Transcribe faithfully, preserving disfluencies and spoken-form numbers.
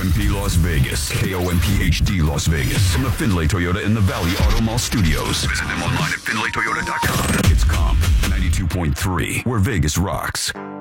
M P Las Vegas. K O M P H D Las Vegas. From the Findlay Toyota in the Valley Auto Mall Studios. Visit them online at findlay toyota dot com. It's Comp ninety-two point three, where Vegas rocks.